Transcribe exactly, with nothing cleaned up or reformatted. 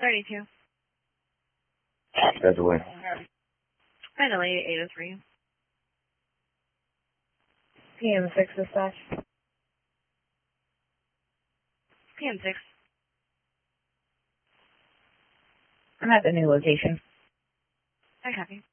thirty-two. That's away. Finally, eight oh three. P M six dispatch. P M six. I'm at the new location. I copy.